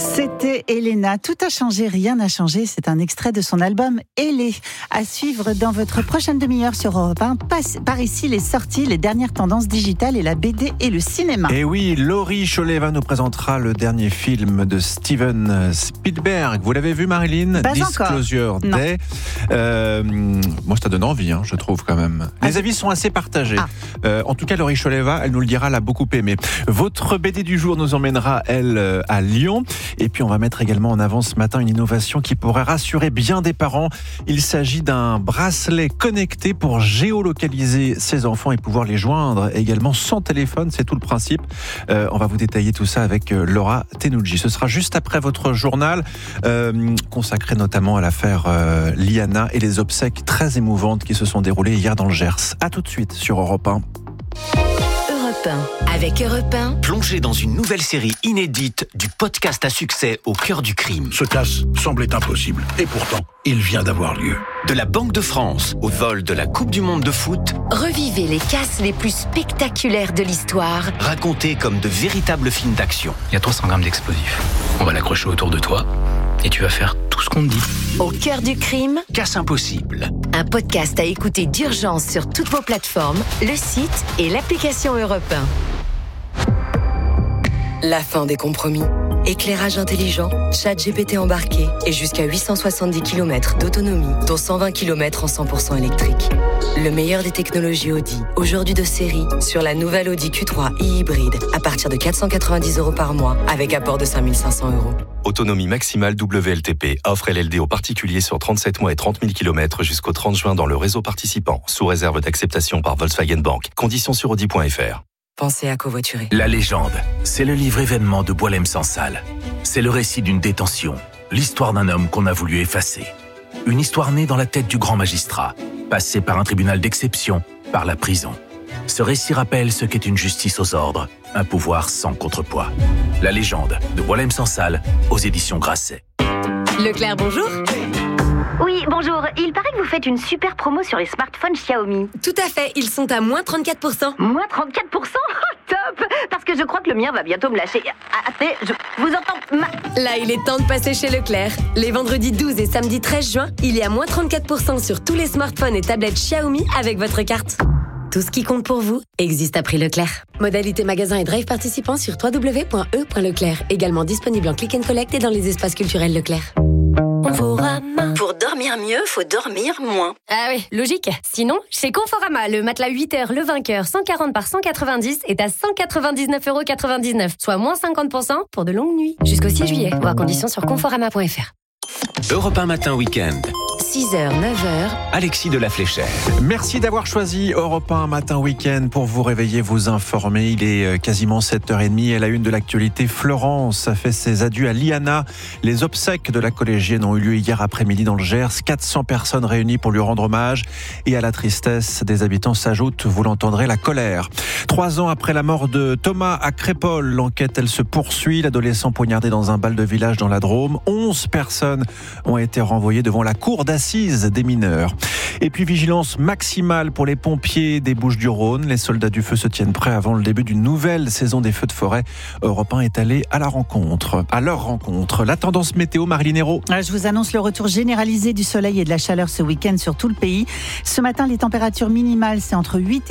C'était Elena. Tout a changé, rien n'a changé. C'est un extrait de son album Elé. À suivre dans votre prochaine demi-heure sur Europe 1. Par ici, les sorties, les dernières tendances digitales et la BD et le cinéma. Et oui, Laurie Choleva nous présentera le dernier film de Steven Spielberg. Vous l'avez vu, Marilyn? Pas Disclosure encore. Day. Moi, ça donne envie, je trouve quand même. Les avis sont assez partagés. En tout cas, Laurie Choleva, elle nous le dira, elle a beaucoup aimé. Votre BD du jour nous emmènera, elle, à Lyon. Et puis, on va mettre également en avant ce matin une innovation qui pourrait rassurer bien des parents. Il s'agit d'un bracelet connecté pour géolocaliser ses enfants et pouvoir les joindre également sans téléphone. C'est tout le principe. On va vous détailler tout ça avec Laura Tenouji. Ce sera juste après votre journal, consacré notamment à l'affaire Liana et les obsèques très émouvantes qui se sont déroulées hier dans le Gers. À tout de suite sur Europe 1. Avec Europe 1, plongez dans une nouvelle série inédite du podcast à succès au cœur du crime. Ce casse semblait impossible, et pourtant, il vient d'avoir lieu. De la Banque de France au vol de la Coupe du Monde de foot, revivez les casses les plus spectaculaires de l'histoire. Racontés comme de véritables films d'action. Il y a 300 grammes d'explosifs. On va l'accrocher autour de toi, et tu vas faire tout ce qu'on te dit. Au cœur du crime, Casse impossible. Un podcast à écouter d'urgence sur toutes vos plateformes, le site et l'application Europe 1. La fin des compromis. Éclairage intelligent, ChatGPT embarqué et jusqu'à 870 km d'autonomie, dont 120 km en 100% électrique. Le meilleur des technologies Audi, aujourd'hui de série, sur la nouvelle Audi Q3 e-hybride, à partir de 490 € par mois, avec apport de 5 500 €. Autonomie maximale WLTP. Offre LLD aux particuliers sur 37 mois et 30 000 km jusqu'au 30 juin dans le réseau participant, sous réserve d'acceptation par Volkswagen Bank. Conditions sur Audi.fr. Pensez à covoiturer. La légende, c'est le livre événement de Boualem Sansal. C'est le récit d'une détention, l'histoire d'un homme qu'on a voulu effacer. Une histoire née dans la tête du grand magistrat, passée par un tribunal d'exception, par la prison. Ce récit rappelle ce qu'est une justice aux ordres, un pouvoir sans contrepoids. La légende de Boualem Sansal, aux éditions Grasset. Leclerc, bonjour. Oui, bonjour. Il paraît que vous faites une super promo sur les smartphones Xiaomi. Tout à fait, ils sont à moins 34%. Moins 34%? Top! Parce que je crois que le mien va bientôt me lâcher. Attendez, je vous entends. Là, il est temps de passer chez Leclerc. Les vendredis 12 et samedi 13 juin, il y a moins 34% sur tous les smartphones et tablettes Xiaomi avec votre carte. Tout ce qui compte pour vous existe à prix Leclerc. Modalité magasin et drive participants sur www.e.leclerc. Également disponible en click and collect et dans les espaces culturels Leclerc. Pour dormir mieux, faut dormir moins. Ah oui, logique. Sinon, chez Conforama, le matelas 8 heures, le vainqueur, 140 par 190 est à 199,99 €, soit moins 50% pour de longues nuits. Jusqu'au 6 juillet, voir conditions sur conforama.fr. Europe 1 matin week-end. 6h, 9h. Alexis de la Fléchère. Merci d'avoir choisi Europe 1 matin week-end pour vous réveiller, vous informer. Il est quasiment 7h30. À la une de l'actualité, Florence a fait ses adieux à Liana. Les obsèques de la collégienne ont eu lieu hier après-midi dans le Gers. 400 personnes réunies pour lui rendre hommage. Et à la tristesse des habitants s'ajoute, vous l'entendrez, la colère. 3 ans après la mort de Thomas à Crépol, l'enquête, elle se poursuit. L'adolescent poignardé dans un bal de village dans la Drôme. 11 personnes ont été renvoyées devant la cour d'assises des mineurs. Et puis vigilance maximale pour les pompiers des Bouches-du-Rhône. Les soldats du feu se tiennent prêts avant le début d'une nouvelle saison des feux de forêt. Europe 1 est allé à leur rencontre. La tendance météo, Marilyn Hérault. Je vous annonce le retour généralisé du soleil et de la chaleur ce week-end sur tout le pays. Ce matin, les températures minimales, c'est entre 8 et